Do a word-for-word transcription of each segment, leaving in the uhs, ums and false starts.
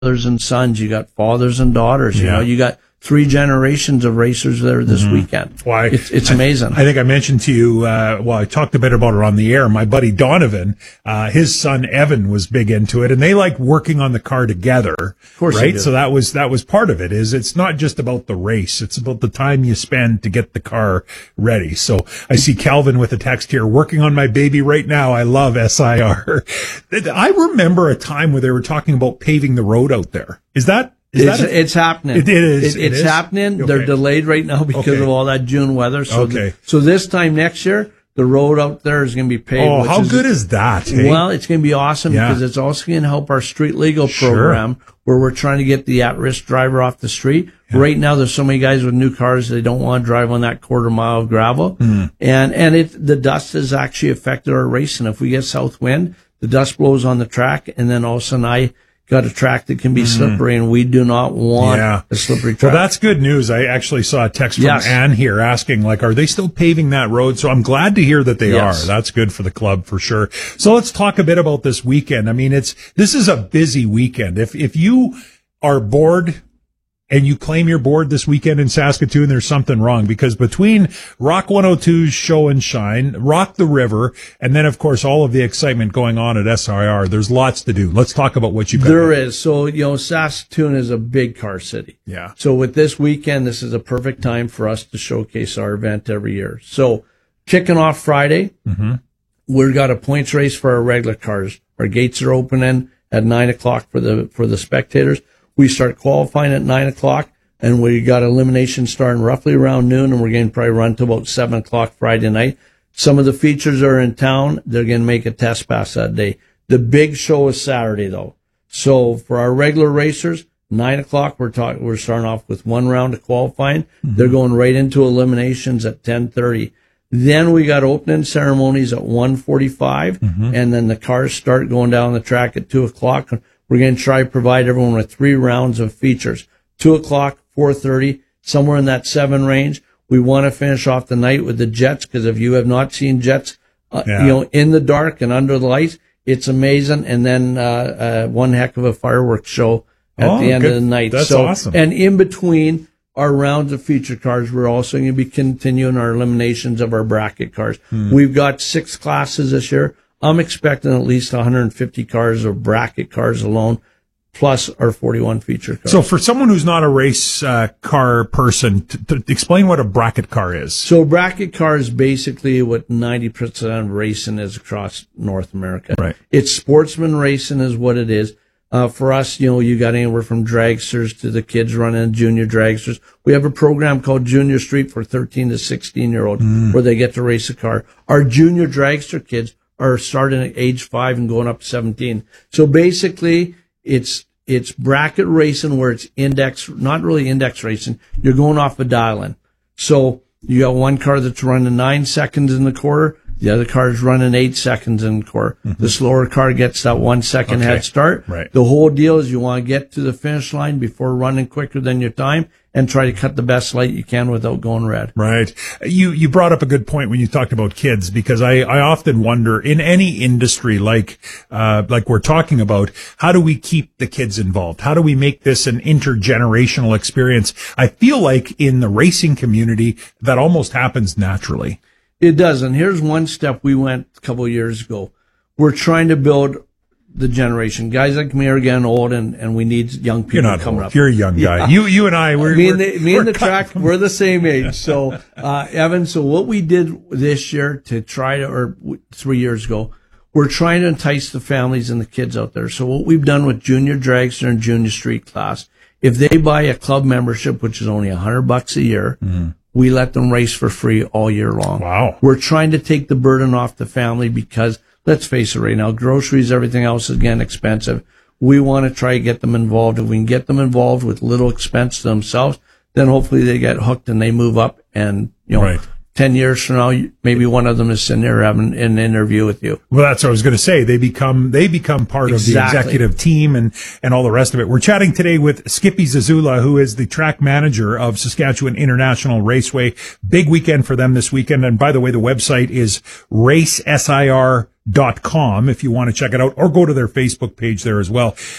brothers and sons, you got fathers and daughters, you Yeah. know, you got three generations of racers there this mm-hmm. weekend. Why? It's, it's amazing. I, I think I mentioned to you, uh, well, I talked a bit about it on the air. My buddy Donovan, uh, his son Evan was big into it, and they like working on the car together. Of course, right? So that was, that was part of it, is it's not just about the race. It's about the time you spend to get the car ready. So I see Calvin with a text here, working on my baby right now. I love S I R. I remember a time where they were talking about paving the road out there. Is that, Is it's, a, it's happening. It, it is. It, it's it is? happening. Okay. They're delayed right now because okay. of all that June weather. So, okay. the, so this time next year, the road out there is going to be paved. Oh, how is, good is that? Hey? Well, it's going to be awesome yeah. because it's also going to help our street legal program sure. where we're trying to get the at-risk driver off the street. Yeah. Right now, there's so many guys with new cars, they don't want to drive on that quarter mile of gravel. Mm. And, and it, the dust has actually affected our racing. If we get south wind, the dust blows on the track, and then all of a sudden I got a track that can be slippery, and we do not want yeah. a slippery track. Well, that's good news. I actually saw a text from yes. Ann here asking, like, are they still paving that road? So I'm glad to hear that they yes. are. That's good for the club for sure. So let's talk a bit about this weekend. I mean, it's, this is a busy weekend. If, if you are bored and you claim you're bored this weekend in Saskatoon, there's something wrong, because between Rock one oh two's Show and Shine, Rock the River, and then, of course, all of the excitement going on at S I R, there's lots to do. Let's talk about what you've got. There is. So, you know, Saskatoon is a big car city. Yeah. So with this weekend, this is a perfect time for us to showcase our event every year. So kicking off Friday, mm-hmm. we've got a points race for our regular cars. Our gates are opening at nine o'clock for the, for the spectators. We start qualifying at nine o'clock, and we got elimination starting roughly around noon, and we're going to probably run to about seven o'clock Friday night. Some of the features are in town. They're going to make a test pass that day. The big show is Saturday, though. So for our regular racers, nine o'clock, we're talking, we're starting off with one round of qualifying. Mm-hmm. They're going right into eliminations at ten thirty. Then we got opening ceremonies at one forty-five, mm-hmm. and then the cars start going down the track at two o'clock. We're going to try to provide everyone with three rounds of features. Two o'clock, four thirty, somewhere in that seven range. We want to finish off the night with the Jets, because if you have not seen Jets, uh, yeah. you know, in the dark and under the lights, it's amazing. And then, uh, uh, one heck of a fireworks show at oh, the end good. of the night. That's so, awesome. And in between our rounds of feature cars, we're also going to be continuing our eliminations of our bracket cars. Hmm. We've got six classes this year. I'm expecting at least one hundred fifty cars or bracket cars alone, plus our forty-one feature cars. So for someone who's not a race uh, car person, t- t- explain what a bracket car is. So bracket car is basically what ninety percent of racing is across North America. Right. It's sportsman racing is what it is. Uh, for us, you know, you got anywhere from dragsters to the kids running junior dragsters. We have a program called Junior Street for thirteen to sixteen year olds mm. where they get to race a car. Our junior dragster kids are starting at age five and going up to seventeen. So basically, it's it's bracket racing where it's index, not really index racing. You're going off a dial-in. So you got one car that's running nine seconds in the quarter. The other car is running eight seconds in the quarter. Mm-hmm. The slower car gets that one second okay. head start. Right. The whole deal is you want to get to the finish line before running quicker than your time, and try to cut the best light you can without going red. Right. You, you brought up a good point when you talked about kids, because I, I often wonder in any industry like, uh, like we're talking about, how do we keep the kids involved? How do we make this an intergenerational experience? I feel like in the racing community, that almost happens naturally. It does. And here's one step we went a couple of years ago. We're trying to build the generation. Guys like me are getting old, and, and we need young people You're not coming old. up. You're a young guy. Yeah. You you and I, we're, me we're, and the, me we're and the track, we're the same age. So, uh, Evan, so what we did this year to try to, or three years ago, we're trying to entice the families and the kids out there. So what we've done with Junior Dragster and Junior Street Class, if they buy a club membership, which is only a hundred bucks a year, mm-hmm. we let them race for free all year long. Wow. We're trying to take the burden off the family, because let's face it right now, groceries, everything else is getting expensive. We want to try to get them involved. If we can get them involved with little expense to themselves, then hopefully they get hooked and they move up, and, you know, right. ten years from now, maybe one of them is sitting there having an interview with you. Well, that's what I was going to say. They become, they become part exactly. of the executive team and, and all the rest of it. We're chatting today with Skippy Zazula, who is the track manager of Saskatchewan International Raceway. Big weekend for them this weekend. And by the way, the website is race S I R dot com if you want to check it out, or go to their Facebook page there as well.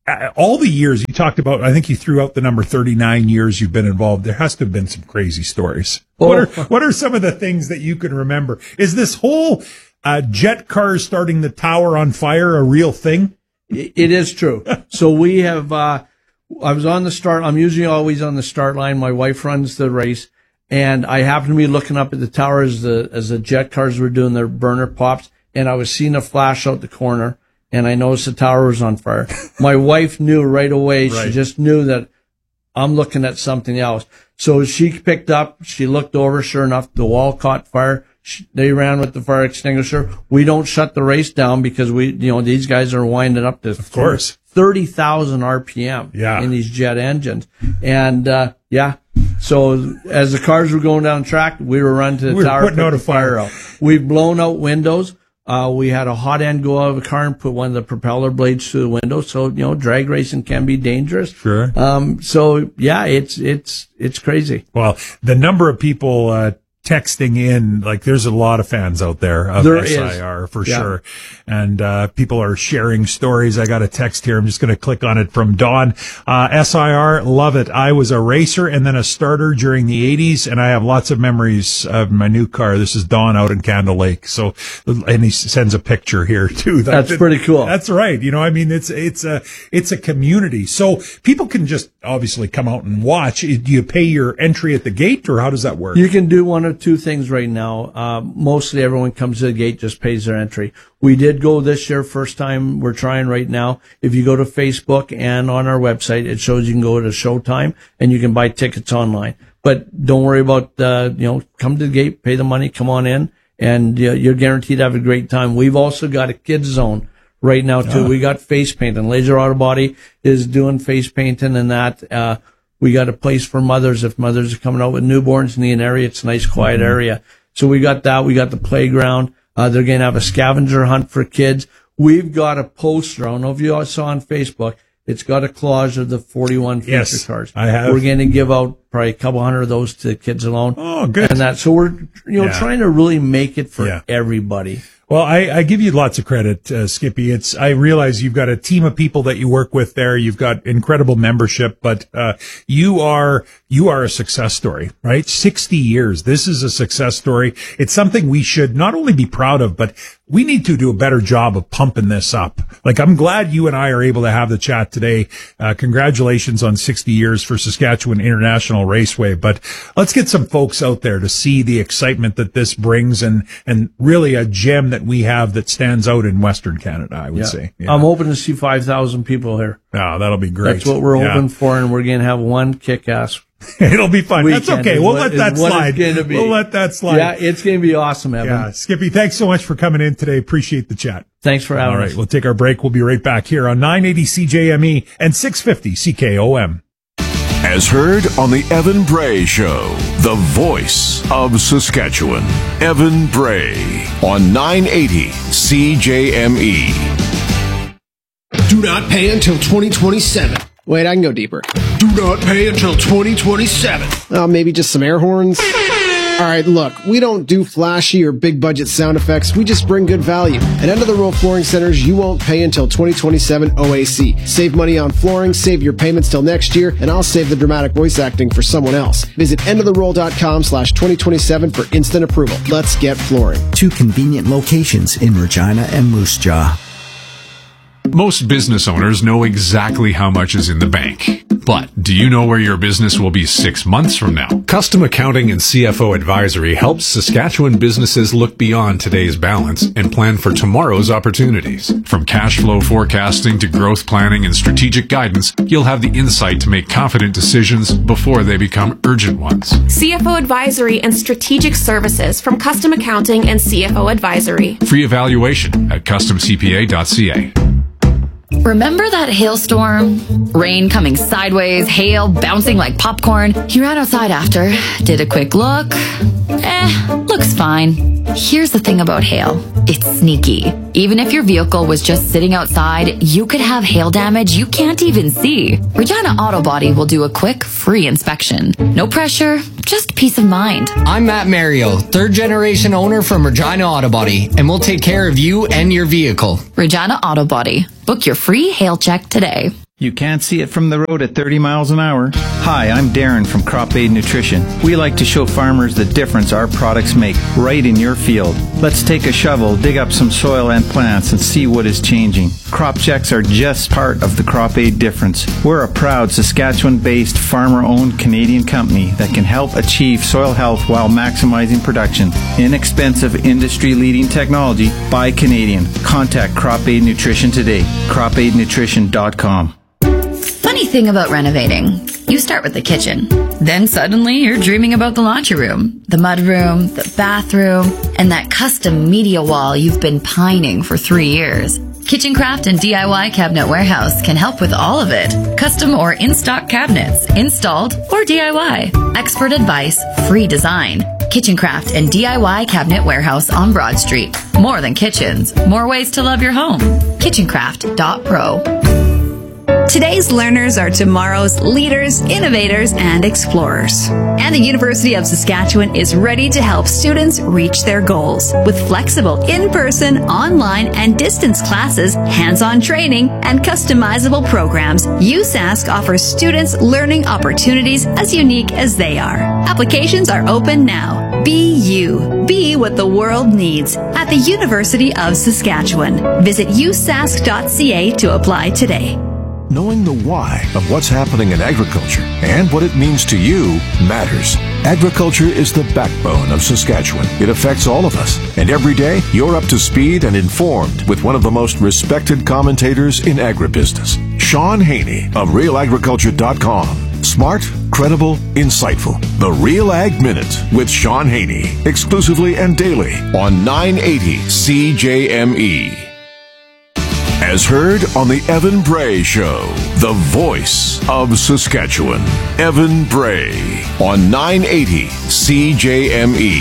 all the years you talked about, I think you threw out the number thirty-nine years you've been involved. There has to have been some crazy stories. Oh. What are, what are some of the things that you can remember? Is this whole uh, jet cars starting the tower on fire a real thing? It is true. So we have, uh, I was on the start. I'm usually always on the start line. My wife runs the race, and I happened to be looking up at the tower as the, as the jet cars were doing their burner pops, and I was seeing a flash out the corner, and I noticed the tower was on fire. My wife knew right away. Right. She just knew that I'm looking at something else. So she picked up, she looked over, sure enough, the wall caught fire. She, they ran with the fire extinguisher. We don't shut the race down because we, you know, these guys are winding up to, of course, thirty thousand R P M yeah. in these jet engines. And, uh, yeah. So as the cars were going down the track, we were running to the we tower, putting out a fire out. We've blown out windows. Uh, we had a hot end go out of a car and put one of the propeller blades through the window. So, you know, drag racing can be dangerous. Sure. Um, so yeah, it's, it's, it's crazy. Well, the number of people, uh, texting in, like there's a lot of fans out there of there S I R is. for yeah. sure. And, uh, people are sharing stories. I got a text here. I'm just going to click on it from Dawn. Uh, S I R, love it. I was a racer and then a starter during the eighties, and I have lots of memories of my new car. This is Dawn out in Candle Lake. So, and he sends a picture here too. That, that's pretty cool. That's right. You know, I mean, it's, it's a, it's a community. So people can just obviously come out and watch. Do you pay your entry at the gate, or how does that work? You can do one of two things right now. Uh, mostly everyone comes to the gate, just pays their entry. We did go this year, first time we're trying right now. If you go to Facebook and on our website, it shows you can go to Showtime and you can buy tickets online. But don't worry about, uh, you know, come to the gate, pay the money, come on in, and uh, you're guaranteed to have a great time. We've also got a kids zone right now too. Oh. We got face painting. Laser Auto Body is doing face painting and that. Uh, We got a place for mothers. If mothers are coming out with newborns in the area, it's a nice, quiet mm-hmm. area. So we got that. We got the playground. Uh, they're going to have a scavenger hunt for kids. We've got a poster. I don't know if you all saw on Facebook. It's got a collage of the forty-one feature yes, cars. I have. We're going to give out probably a couple hundred of those to the kids alone. Oh, good. And that. So we're, you know, yeah. trying to really make it for yeah. everybody. Well, I, I give you lots of credit, uh, Skippy. It's, I realize you've got a team of people that you work with there. You've got incredible membership, but, uh, you are, you are a success story, right? sixty years. This is a success story. It's something we should not only be proud of, but we need to do a better job of pumping this up. Like, I'm glad you and I are able to have the chat today. Uh, congratulations on sixty years for Saskatchewan International Raceway. But let's get some folks out there to see the excitement that this brings, and, and really a gem that we have that stands out in Western Canada, I would yeah. say. Yeah. I'm hoping to see five thousand people here. Oh, that'll be great. That's what we're yeah. hoping for, and we're going to have one kick-ass It'll be fun. That's okay. We'll let that slide. We'll let that slide. Yeah, it's going to be awesome, Evan. Yeah, Skippy, thanks so much for coming in today. Appreciate the chat. Thanks for having us. All right, we'll take our break. We'll be right back here on nine eighty C J M E and six fifty C K O M. As heard on the Evan Bray Show, the voice of Saskatchewan, Evan Bray on nine eighty C J M E. Do not pay until twenty twenty-seven. Wait, I can go deeper. Do not pay until twenty twenty-seven. Oh, maybe just some air horns? All right, look, we don't do flashy or big budget sound effects. We just bring good value. At End of the Row Flooring Centers, you won't pay until twenty twenty-seven O A C. Save money on flooring, save your payments till next year, and I'll save the dramatic voice acting for someone else. Visit end of the roll dot com slash twenty twenty-seven for instant approval. Let's get flooring. Two convenient locations in Regina and Moose Jaw. Most business owners know exactly how much is in the bank. But do you know where your business will be six months from now? Custom Accounting and C F O Advisory helps Saskatchewan businesses look beyond today's balance and plan for tomorrow's opportunities. From cash flow forecasting to growth planning and strategic guidance, you'll have the insight to make confident decisions before they become urgent ones. C F O Advisory and Strategic Services from Custom Accounting and C F O Advisory. Free evaluation at custom c p a dot c a. Remember that hailstorm? Rain coming sideways, hail bouncing like popcorn. He ran outside after, did a quick look. Eh, looks fine. Here's the thing about hail. It's sneaky. Even if your vehicle was just sitting outside, you could have hail damage you can't even see. Regina Auto Body will do a quick, free inspection. No pressure, just peace of mind. I'm Matt Mario, third generation owner from Regina Auto Body, and we'll take care of you and your vehicle. Regina Auto Body. Book your free hail check today. You can't see it from the road at thirty miles an hour. Hi, I'm Darren from Crop Aid Nutrition. We like to show farmers the difference our products make right in your field. Let's take a shovel, dig up some soil and plants, and see what is changing. Crop checks are just part of the Crop Aid difference. We're a proud Saskatchewan-based, farmer-owned Canadian company that can help achieve soil health while maximizing production. Inexpensive, industry-leading technology by Canadian. Contact Crop Aid Nutrition today. crop aid nutrition dot com. Funny thing about renovating, you start with the kitchen. Then suddenly you're dreaming about the laundry room, the mudroom, the bathroom, and that custom media wall you've been pining for three years. Kitchen Craft and D I Y Cabinet Warehouse can help with all of it. Custom or in-stock cabinets, installed or D I Y. Expert advice, free design. Kitchen Craft and D I Y Cabinet Warehouse on Broad Street. More than kitchens, more ways to love your home. kitchen craft dot pro. Today's learners are tomorrow's leaders, innovators, and explorers. And the University of Saskatchewan is ready to help students reach their goals. With flexible in-person, online, and distance classes, hands-on training, and customizable programs, U Sask offers students learning opportunities as unique as they are. Applications are open now. Be you. Be what the world needs at the University of Saskatchewan. Visit u sask dot c a to apply today. Knowing the why of what's happening in agriculture and what it means to you matters. Agriculture is the backbone of Saskatchewan. It affects all of us. And every day, you're up to speed and informed with one of the most respected commentators in agribusiness, Sean Haney of real agriculture dot com. Smart, credible, insightful. The Real Ag Minute with Sean Haney. Exclusively and daily on nine eighty C J M E. As heard on the Evan Bray Show, the voice of Saskatchewan. Evan Bray on nine eighty C J M E.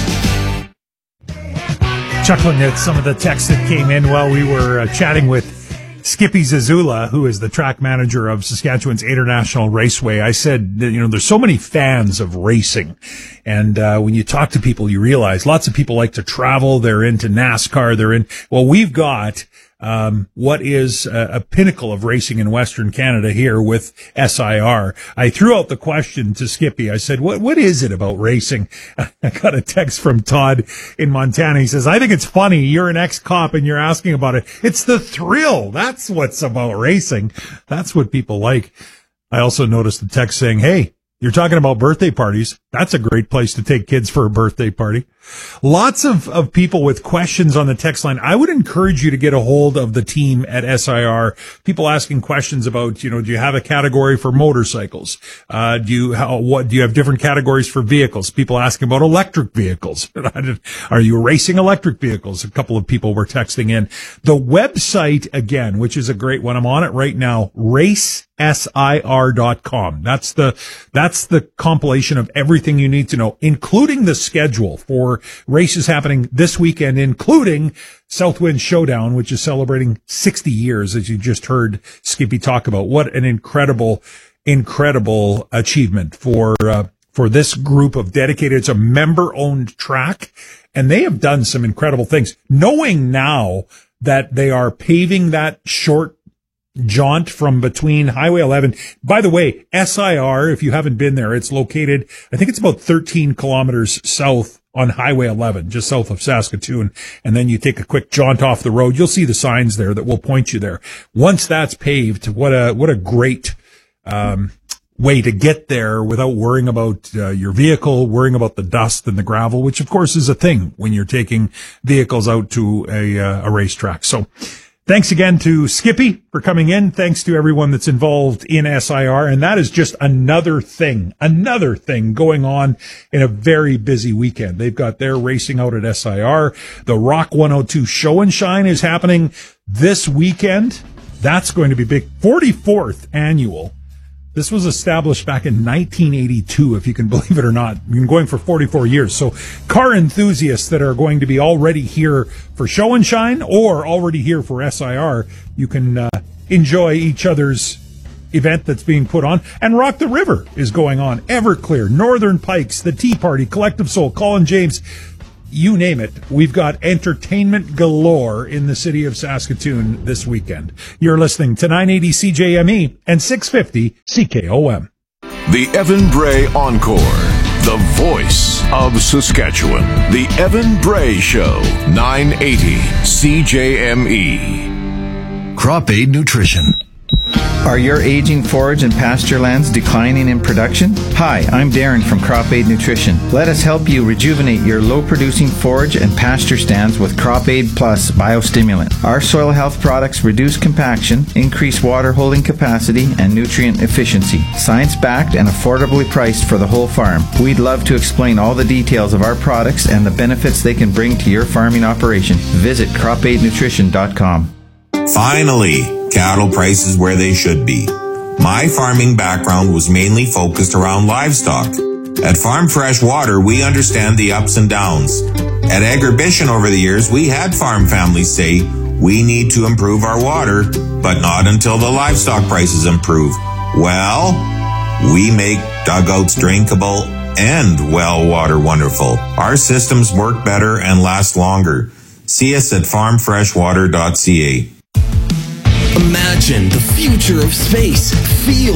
Chuckling at some of the texts that came in while we were uh, chatting with Skippy Zazula, who is the track manager of Saskatchewan's International Raceway. I said, you know, there's so many fans of racing. And uh, when you talk to people, you realize lots of people like to travel. They're into NASCAR. They're in, well, we've got Um, what is a, a pinnacle of racing in Western Canada here with S I R. I threw out the question to Skippy. I said, what, what is it about racing? I got a text from Todd in Montana. He says, I think it's funny. You're an ex-cop and you're asking about it. It's the thrill. That's what's about racing. That's what people like. I also noticed the text saying, hey, you're talking about birthday parties. That's a great place to take kids for a birthday party. Lots of, of people with questions on the text line. I would encourage you to get a hold of the team at S I R. People asking questions about, you know, do you have a category for motorcycles? Uh, do you, how, what, do you have different categories for vehicles? People asking about electric vehicles. Are you racing electric vehicles? A couple of people were texting in. The website, again, which is a great one. I'm on it right now. race S I R dot com. That's the, that's the compilation of everything you need to know, including the schedule for races happening this weekend, including Southwind Showdown, which is celebrating sixty years, as you just heard Skippy talk about. What an incredible, incredible achievement for, uh, for this group of dedicated. It's a member-owned track, and they have done some incredible things. Knowing now that they are paving that short jaunt from between Highway eleven. By the way, S I R, if you haven't been there, it's located, I think it's about thirteen kilometers south on Highway eleven, just south of Saskatoon. And then you take a quick jaunt off the road. You'll see the signs there that will point you there. Once that's paved, what a, what a great, um, way to get there without worrying about uh, your vehicle, worrying about the dust and the gravel, which of course is a thing when you're taking vehicles out to a, uh, a racetrack. So, thanks again to Skippy for coming in. Thanks to everyone that's involved in S I R. And that is just another thing, another thing going on in a very busy weekend. They've got their racing out at S I R. The Rock one oh two Show and Shine is happening this weekend. That's going to be big. forty-fourth annual. This was established back in nineteen eighty-two, if you can believe it or not. We've been going for forty-four years. So car enthusiasts that are going to be already here for Show and Shine or already here for S I R, you can uh, enjoy each other's event that's being put on. And Rock the River is going on. Everclear, Northern Pikes, the Tea Party, Collective Soul, Colin James. you name it. We've got entertainment galore in the city of Saskatoon this weekend. You're listening to nine eighty C J M E and six fifty C K O M. The Evan Bray Encore, the voice of Saskatchewan. The Evan Bray Show, nine eighty C J M E. Crop Aid Nutrition. Are your aging forage and pasture lands declining in production? Hi, I'm Darren from Crop Aid Nutrition. Let us help you rejuvenate your low-producing forage and pasture stands with Crop Aid Plus Biostimulant. Our soil health products reduce compaction, increase water holding capacity, and nutrient efficiency. Science-backed and affordably priced for the whole farm. We'd love to explain all the details of our products and the benefits they can bring to your farming operation. Visit crop aid nutrition dot com. Finally, cattle prices where they should be. My farming background was mainly focused around livestock. At Farm Fresh Water, we understand the ups and downs. At Agribition over the years, we had farm families say, we need to improve our water, but not until the livestock prices improve. Well, we make dugouts drinkable and well water wonderful. Our systems work better and last longer. See us at farm fresh water dot c a. Imagine the future of space. Feel